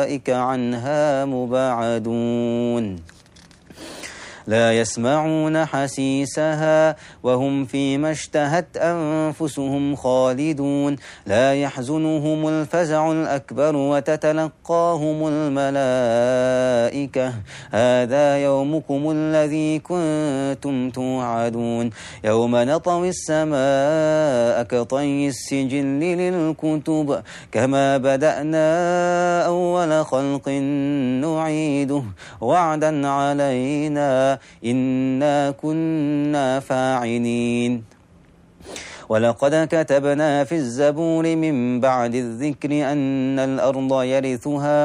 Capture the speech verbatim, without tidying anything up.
أولئك عنها مبعدون لا يسمعون حسيسها وهم فيما اشتهت أنفسهم خالدون لا يحزنهم الفزع الأكبر وتتلقاهم الملائكة هذا يومكم الذي كنتم توعدون يوم نطوي السماء كطي السجل للكتب كما بدأنا أول خلق نعيده وعدا علينا إنا كنا فاعلين ولقد كتبنا في الزبور من بعد الذكر أن الأرض يرثها